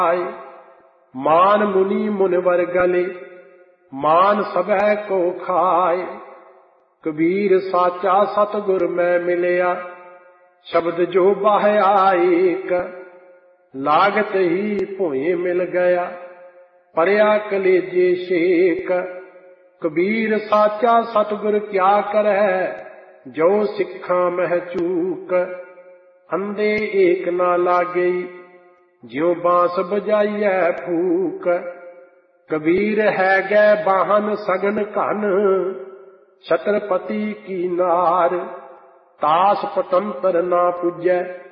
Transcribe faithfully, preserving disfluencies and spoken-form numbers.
मान मुनि मुनिवर गले, मान सबह को खाए। कबीर साचा सतगुर मैं मिलिया, शब्द जो बाह्या एक। लागत ही भोए मिल गया, परया कलेजे शेक। कबीर साचा सतगुर क्या करै, जो सिखा मह चूक। अंधे एक ना लागे, ज्यों बांस बजाइए फूक। कबीर है गै बाहन सगन घन, छत्रपति की नार। तास पतंतर ना पुजै,